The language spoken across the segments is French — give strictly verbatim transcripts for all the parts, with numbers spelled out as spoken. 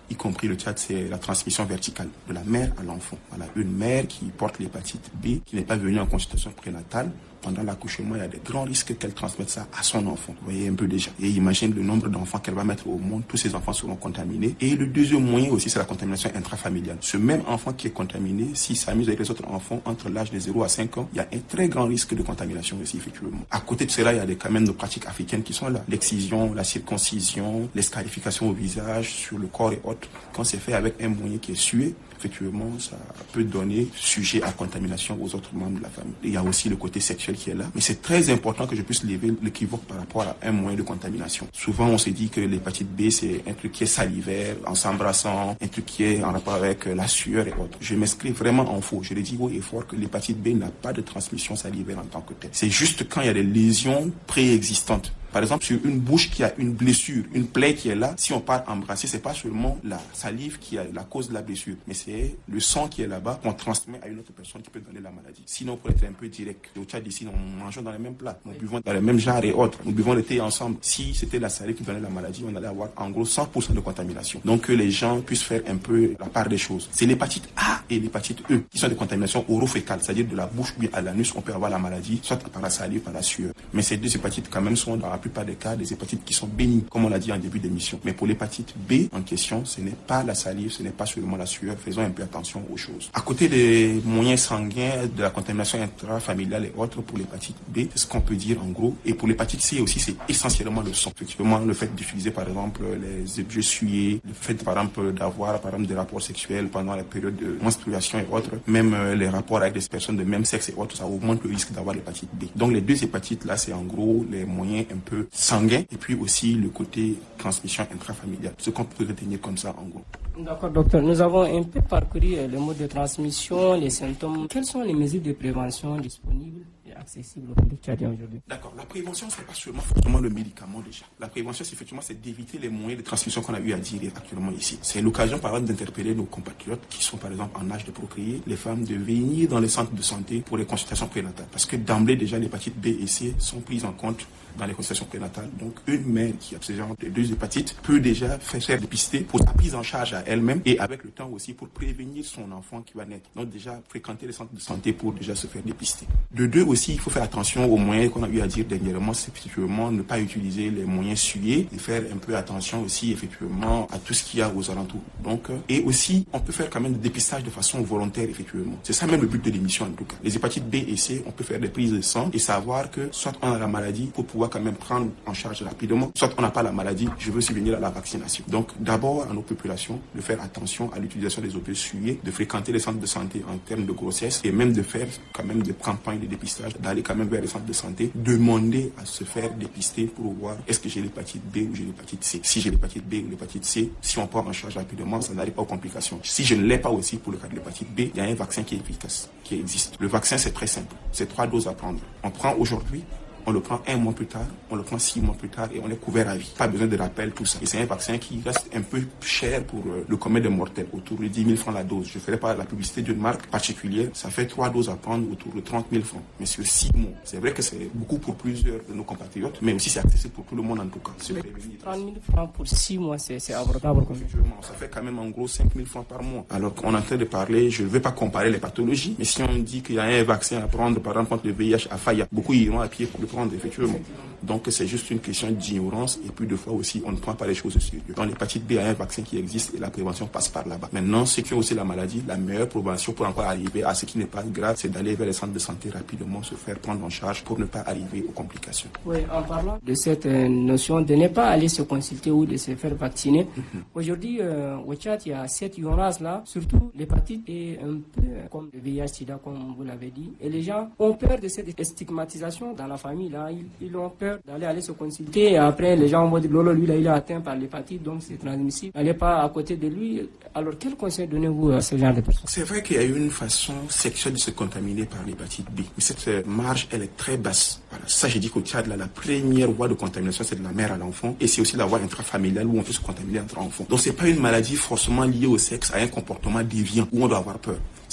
y compris le Tchad, c'est la transmission verticale de la mère à l'enfant. Voilà, une mère qui porte l'hépatite B, qui n'est pas venue en consultation prénatale, pendant l'accouchement, il y a de grands risques qu'elle transmette ça à son enfant. Vous voyez un peu déjà. Et imagine le nombre d'enfants qu'elle va mettre au monde. Tous ces enfants seront contaminés. Et le deuxième moyen aussi, c'est la contamination intrafamiliale. Ce même enfant qui est contaminé, s'il s'amuse avec les autres enfants entre l'âge de zéro à cinq ans, il y a un très grand risque de contamination aussi, effectivement. À côté de cela, il y a des, quand même nos pratiques africaines qui sont là. L'excision, la circoncision, les scarifications au visage, sur le corps et autres. Quand c'est fait avec un moyen qui est sué, effectivement, ça peut donner sujet à contamination aux autres membres de la famille. Il y a aussi le côté sexuel qui est là. Mais c'est très important que je puisse lever l'équivoque par rapport à un moyen de contamination. Souvent, on se dit que l'hépatite B, c'est un truc qui est salivaire, en s'embrassant, un truc qui est en rapport avec la sueur et autres. Je m'inscris vraiment en faux. Je le dis haut et fort que l'hépatite B n'a pas de transmission salivaire en tant que telle. C'est juste quand il y a des lésions préexistantes. Par exemple, sur une bouche qui a une blessure, une plaie qui est là, si on part embrasser, c'est pas seulement la salive qui est la cause de la blessure, mais c'est le sang qui est là-bas qu'on transmet à une autre personne qui peut donner la maladie. Sinon, pour être un peu direct, au Tchad ici, nous mangeons dans les mêmes plats, nous buvons dans les mêmes jarres et autres, nous buvons le thé ensemble. Si c'était la salive qui donnait la maladie, on allait avoir en gros cent pour cent de contamination. Donc que les gens puissent faire un peu la part des choses. C'est l'hépatite A et l'hépatite E qui sont des contaminations orophécales, c'est-à-dire de la bouche ou à l'anus, on peut avoir la maladie, soit par la salive, par la sueur. Mais ces deux hépatites quand même sont dans la plupart des cas des hépatites qui sont bénignes, comme on l'a dit en début d'émission. Mais pour l'hépatite B en question, ce n'est pas la salive, ce n'est pas seulement la sueur. Faisons un peu attention aux choses. À côté des moyens sanguins, de la contamination intrafamiliale et autres pour l'hépatite B, c'est ce qu'on peut dire en gros. Et pour l'hépatite C aussi, c'est essentiellement le sang. Effectivement, le fait d'utiliser par exemple les objets souillés, le fait par exemple d'avoir par exemple des rapports sexuels pendant la période de menstruation et autres, même euh, les rapports avec des personnes de même sexe et autres, ça augmente le risque d'avoir l'hépatite B. Donc les deux hépatites là, c'est en gros les moyens un peu sanguins et puis aussi le côté transmission intrafamiliale. Ce qu'on peut retenir comme ça en gros. D'accord, docteur. Nous avons un peu parcouru le mode de transmission, les symptômes. Quelles sont les mesures de prévention disponibles et accessibles au public tchadien aujourd'hui? D'accord. La prévention, c'est pas seulement forcément le médicament déjà. La prévention, c'est effectivement c'est d'éviter les moyens de transmission qu'on a eu à dire actuellement ici. C'est l'occasion, par exemple, d'interpeller nos compatriotes qui sont, par exemple, en âge de procréer, les femmes de venir dans les centres de santé pour les consultations prénatales. Parce que d'emblée, déjà, l'hépatite B et C sont prises en compte dans les consultations prénatales. Donc, une mère qui a ce genre de deux hépatites peut déjà faire dépister pour sa prise en charge à elle-même et avec le temps aussi pour prévenir son enfant qui va naître. Donc, déjà, fréquenter les centres de santé pour déjà se faire dépister. De deux aussi, il faut faire attention aux moyens qu'on a eu à dire dernièrement, c'est effectivement ne pas utiliser les moyens souillés et faire un peu attention aussi, effectivement, à tout ce qu'il y a aux alentours. Donc, et aussi, on peut faire quand même des dépistages de façon volontaire, effectivement. C'est ça même le but de l'émission, en tout cas. Les hépatites B et C, on peut faire des prises de sang et savoir que soit on a la maladie pour pouvoir quand même prendre en charge rapidement, soit on n'a pas la maladie, je veux subvenir à la vaccination. Donc d'abord à nos populations de faire attention à l'utilisation des objets souillés, de fréquenter les centres de santé en termes de grossesse et même de faire quand même des campagnes de dépistage, d'aller quand même vers les centres de santé, demander à se faire dépister pour voir est-ce que j'ai l'hépatite B ou j'ai l'hépatite C. Si j'ai l'hépatite B ou l'hépatite C, si on prend en charge rapidement, ça n'arrive pas aux complications. Si je ne l'ai pas aussi pour le cas de l'hépatite B, il y a un vaccin qui est efficace, qui existe. Le vaccin c'est très simple, c'est trois doses à prendre. On prend aujourd'hui, on le prend un mois plus tard, on le prend six mois plus tard et on est couvert à vie. Pas besoin de rappel, tout ça. Et c'est un vaccin qui reste un peu cher pour euh, le commun des mortels, autour de dix mille francs la dose. Je ne ferai pas la publicité d'une marque particulière. Ça fait trois doses à prendre autour de trente mille francs. Mais sur six mois, c'est vrai que c'est beaucoup pour plusieurs de nos compatriotes, mais aussi c'est accessible pour tout le monde en tout cas. trente mille francs pour six mois, c'est, c'est abordable. Ça fait quand même en gros cinq mille francs par mois. Alors qu'on est en train de parler, je ne veux pas comparer les pathologies, mais si on dit qu'il y a un vaccin à prendre, par exemple contre le V I H à Faya, beaucoup iront à pied pour le prendre, effectivement. Donc c'est juste une question d'ignorance et puis de fois aussi on ne prend pas les choses au sérieux. Dans l'hépatite B, il y a un vaccin qui existe et la prévention passe par là-bas. Maintenant, ceux qui ont aussi la maladie, la meilleure prévention pour encore arriver à ce qui n'est pas grave, c'est d'aller vers les centres de santé rapidement, se faire prendre en charge pour ne pas arriver aux complications. Oui, en parlant de cette euh, notion de ne pas aller se consulter ou de se faire vacciner, mm-hmm. Aujourd'hui euh, au Tchad, il y a cette ignorance là, surtout l'hépatite est un peu comme le V I H sida comme vous l'avez dit, et les gens ont peur de cette stigmatisation dans la famille là, ils, ils ont peur d'aller aller se consulter et après les gens vont dire lolo lui là il est atteint par l'hépatite donc c'est transmissible, n'allez pas à côté de lui. Alors quel conseil donnez-vous à ce genre de personnes? C'est vrai qu'il y a une façon sexuelle de se contaminer par l'hépatite B, mais cette marge elle est très basse. Voilà. Ça j'ai dit qu'au Tchad là, la première voie de contamination c'est de la mère à l'enfant et c'est aussi la voie intrafamiliale où on peut se contaminer entre enfants. Donc c'est pas une maladie forcément liée au sexe, à un comportement déviant où on doit avoir peur.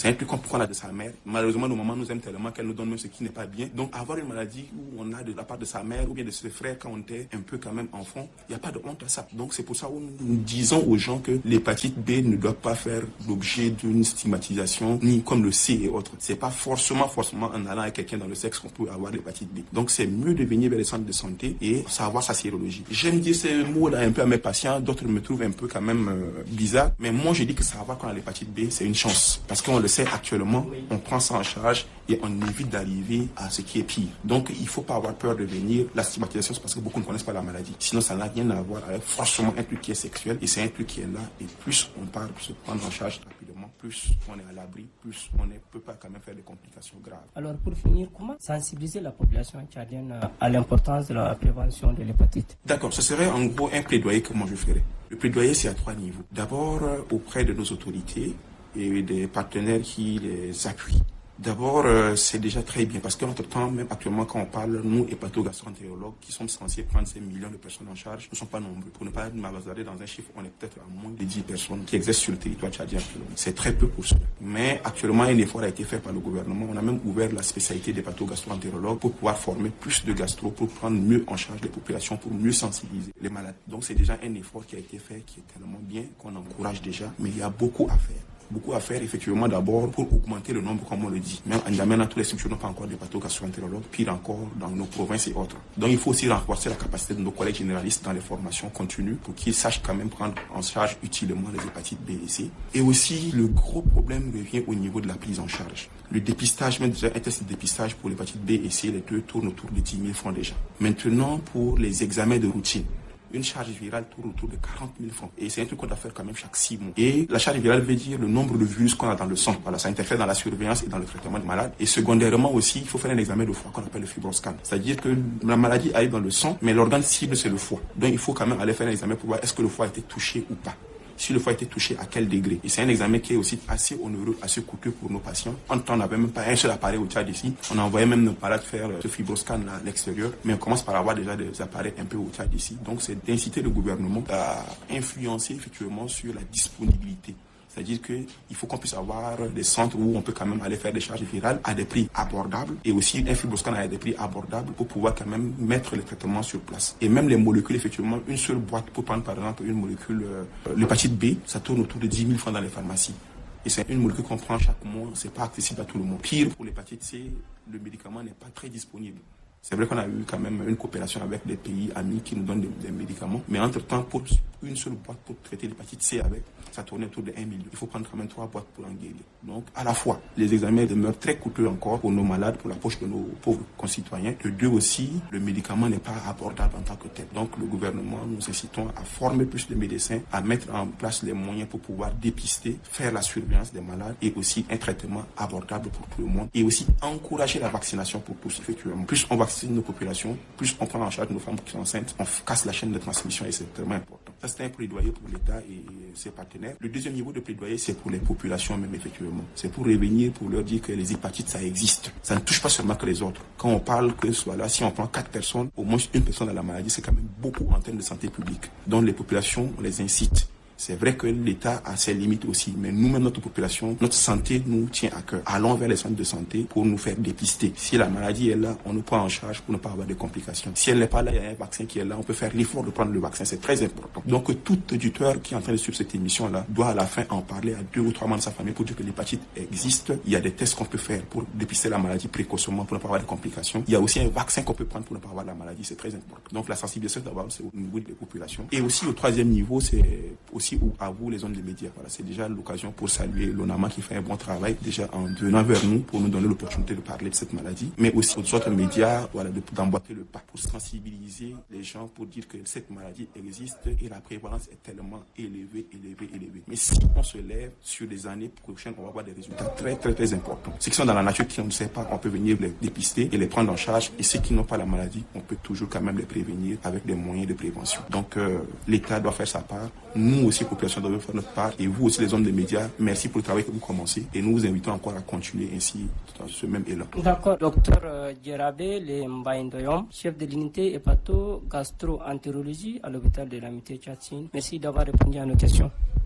C'est un truc qu'on prend de sa mère. Malheureusement, nos mamans nous aiment tellement qu'elles nous donnent même ce qui n'est pas bien. Donc, avoir une maladie où on a de la part de sa mère ou bien de ses frères quand on était un peu quand même enfant, il n'y a pas de honte à ça. Donc, c'est pour ça que nous disons aux gens que l'hépatite B ne doit pas faire l'objet d'une stigmatisation, ni comme le C et autres. C'est pas forcément, forcément en allant avec quelqu'un dans le sexe qu'on peut avoir l'hépatite B. Donc, c'est mieux de venir vers les centres de santé et savoir sa sérologie. J'aime dire ces mots-là un peu à mes patients, d'autres me trouvent un peu quand même euh, bizarre, mais moi je dis que savoir qu'on a l'hépatite B, c'est une chance. Parce qu'on le sait actuellement, on prend ça en charge et on évite d'arriver à ce qui est pire. Donc, il ne faut pas avoir peur de venir. La stigmatisation, c'est parce que beaucoup ne connaissent pas la maladie. Sinon, ça n'a rien à voir avec forcément un truc qui est sexuel et c'est un truc qui est là. Et plus on parle, plus se prendre en charge rapidement, plus on est à l'abri, plus on ne peut pas quand même faire des complications graves. Alors, pour finir, comment sensibiliser la population tchadienne à l'importance de la prévention de l'hépatite? D'accord, ce serait en gros un plaidoyer que moi je ferais. Le plaidoyer, c'est à trois niveaux. D'abord, auprès de nos autorités et des partenaires qui les appuient. D'abord, euh, c'est déjà très bien parce qu'entre-temps, même actuellement, quand on parle, nous, hépatogastroentérologues, qui sommes censés prendre ces millions de personnes en charge, ne sont pas nombreux. Pour ne pas m'abasader dans un chiffre, on est peut-être à moins de dix personnes qui exercent sur le territoire tchadien actuellement. C'est très peu pour cela. Mais actuellement, un effort a été fait par le gouvernement. On a même ouvert la spécialité d'hépatogastroentérologue pour pouvoir former plus de gastro, pour prendre mieux en charge les populations, pour mieux sensibiliser les malades. Donc, c'est déjà un effort qui a été fait, qui est tellement bien, qu'on encourage déjà. Mais il y a beaucoup à faire. Beaucoup à faire, effectivement, d'abord pour augmenter le nombre, comme on le dit. Même en amenant tous les structures n'ont pas encore de hépatogastroentérologues, pire encore dans nos provinces et autres. Donc, il faut aussi renforcer la capacité de nos collègues généralistes dans les formations continues pour qu'ils sachent quand même prendre en charge utilement les hépatites B et C. Et aussi, le gros problème revient au niveau de la prise en charge. Le dépistage, même déjà un test de dépistage pour l'hépatite B et C, les deux tournent autour de dix mille francs déjà. Maintenant, pour les examens de routine, une charge virale tourne autour de quarante mille francs. Et c'est un truc qu'on doit faire quand même chaque six mois. Et la charge virale veut dire le nombre de virus qu'on a dans le sang. Voilà, ça interfère dans la surveillance et dans le traitement du malade. Et secondairement aussi, il faut faire un examen de foie qu'on appelle le fibroscan. C'est-à-dire que la maladie arrive dans le sang, mais l'organe cible, c'est le foie. Donc, il faut quand même aller faire un examen pour voir est-ce que le foie a été touché ou pas. Si le foie a été touché, à quel degré. Et c'est un examen qui est aussi assez onéreux, assez coûteux pour nos patients. En temps, on n'avait même pas un seul appareil au Tchad ici. On envoyait même nos malades faire ce fibroscan à l'extérieur. Mais on commence par avoir déjà des appareils un peu au Tchad ici. Donc, c'est d'inciter le gouvernement à influencer effectivement sur la disponibilité. C'est-à-dire qu'il faut qu'on puisse avoir des centres où on peut quand même aller faire des charges virales à des prix abordables et aussi un fibroscan à des prix abordables pour pouvoir quand même mettre les traitements sur place. Et même les molécules, effectivement, une seule boîte pour prendre par exemple une molécule, euh, l'hépatite B, ça tourne autour de dix mille francs dans les pharmacies. Et c'est une molécule qu'on prend chaque mois, c'est pas accessible à tout le monde. Pire, pour l'hépatite C, le médicament n'est pas très disponible. C'est vrai qu'on a eu quand même une coopération avec des pays amis qui nous donnent des, des médicaments, mais entre-temps, pour une seule boîte pour traiter l'hépatite C avec, ça tournait autour de un million. Il faut prendre quand même trois boîtes pour en guérir. Donc, à la fois, les examens demeurent très coûteux encore pour nos malades, pour la poche de nos pauvres concitoyens. De deux aussi, le médicament n'est pas abordable en tant que tel. Donc, le gouvernement, nous incitons à former plus de médecins, à mettre en place les moyens pour pouvoir dépister, faire la surveillance des malades et aussi un traitement abordable pour tout le monde. Et aussi encourager la vaccination pour tous, effectivement. Plus on vaccine nos populations, plus on prend en charge nos femmes qui sont enceintes, on casse la chaîne de transmission et c'est vraiment important. Ça, c'est un plaidoyer pour l'État et ses partenaires. Le deuxième niveau de plaidoyer, c'est pour les populations même, effectivement. C'est pour revenir, pour leur dire que les hépatites, ça existe. Ça ne touche pas seulement que les autres. Quand on parle que soit là, si on prend quatre personnes, au moins une personne à la maladie, c'est quand même beaucoup en termes de santé publique. Donc les populations, on les incite. C'est vrai que l'État a ses limites aussi, mais nous-mêmes, notre population, notre santé nous tient à cœur. Allons vers les centres de santé pour nous faire dépister. Si la maladie est là, on nous prend en charge pour ne pas avoir de complications. Si elle n'est pas là, il y a un vaccin qui est là, on peut faire l'effort de prendre le vaccin. C'est très important. Donc, tout auditeur qui est en train de suivre cette émission-là doit à la fin en parler à deux ou trois membres de sa famille pour dire que l'hépatite existe. Il y a des tests qu'on peut faire pour dépister la maladie précocement pour ne pas avoir de complications. Il y a aussi un vaccin qu'on peut prendre pour ne pas avoir la maladie. C'est très important. Donc, la sensibilisation d'abord, c'est au niveau des populations. Et aussi, au troisième niveau, c'est aussi ou à vous les zones de médias. Voilà, c'est déjà l'occasion pour saluer l'ONAMA qui fait un bon travail déjà en venant vers nous pour nous donner l'opportunité de parler de cette maladie, mais aussi aux autres médias, voilà, d'emboîter le pas pour sensibiliser les gens pour dire que cette maladie existe et la prévalence est tellement élevée, élevée, élevée. Mais si on se lève sur les années prochaines, on va avoir des résultats très, très, très importants. Ceux qui sont dans la nature, qui on ne sait pas, on peut venir les dépister et les prendre en charge. Et ceux qui n'ont pas la maladie, on peut toujours quand même les prévenir avec des moyens de prévention. Donc, euh, l'État doit faire sa part. Nous aussi, population, devons faire notre part. Et vous aussi, les hommes des médias, merci pour le travail que vous commencez. Et nous vous invitons encore à continuer ainsi dans ce même élan. D'accord, docteur Djerabé Le Mbaye-Ndoyom, chef de l'unité hépato-gastro-entérologie à l'hôpital de l'Amitié Tchad-Sine. Merci d'avoir répondu à nos questions.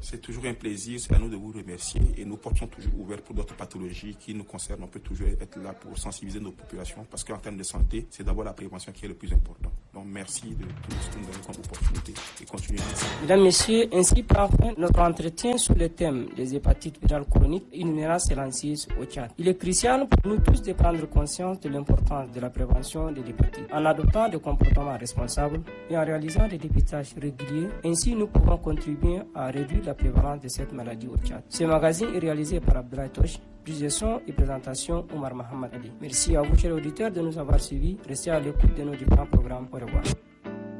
C'est toujours un plaisir, c'est à nous de vous remercier et nous portons toujours ouverts pour d'autres pathologies qui nous concernent. On peut toujours être là pour sensibiliser nos populations parce qu'en termes de santé, c'est d'abord la prévention qui est le plus important. Donc merci de tout ce que nous avons comme opportunité et continuez ainsi. Mesdames, Messieurs, ainsi prend fin notre entretien sur le thème des hépatites virales chroniques innomérable silencieuse au Tchad. Il est crucial pour nous tous de prendre conscience de l'importance de la prévention des hépatites en adoptant des comportements responsables et en réalisant des dépistages réguliers. Ainsi, nous pouvons contribuer à réduire la prévalence de cette maladie au Tchad. Ce magazine est réalisé par Abdoulaye Tosh. Prise de son et présentation, Omar Mohamed Ali. Merci à vous, chers auditeurs, de nous avoir suivis. Restez à l'écoute de nos différents programmes. Au revoir.